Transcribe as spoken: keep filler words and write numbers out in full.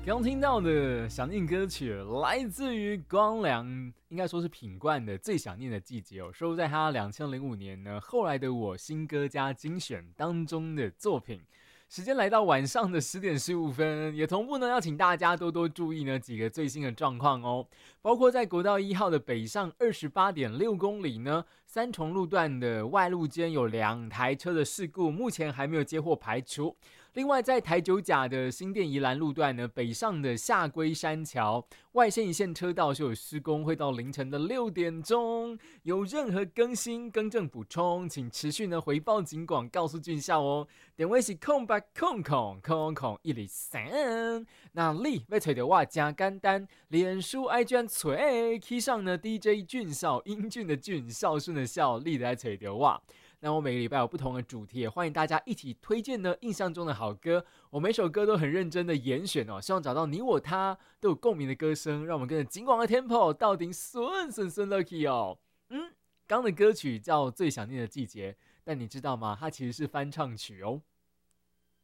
刚听到的想念歌曲来自于光良，应该说是品冠的《最想念的季节》哦，收录在他二零零五年呢后来的我新歌加精选当中的作品。时间来到晚上的十点十五分，也同步呢要请大家多多注意呢几个最新的状况哦，包括在国道一号的北上二十八点六公里呢，三重路段的外路间有两台车的事故，目前还没有接获排除。另外，在台九甲的新店宜兰路段呢，北上的下龟山桥外线一线车道是有施工，会到凌晨的六点钟。有任何更新、更正、补充，请持续呢回报警广，告诉俊孝哦。电话是空八空空空空一零三。那你要找到我真简单，脸书 I G 找起上呢 D J 俊孝，英俊的俊，孝顺的孝，你来找到我。那我每个礼拜有不同的主题，也欢迎大家一起推荐呢印象中的好歌。我每首歌都很认真的严选哦，希望找到你我他都有共鸣的歌声，让我们跟着警广的 tempo 到底顺顺顺 lucky 哦。嗯，刚的歌曲叫《最想念的季节》，但你知道吗？它其实是翻唱曲哦。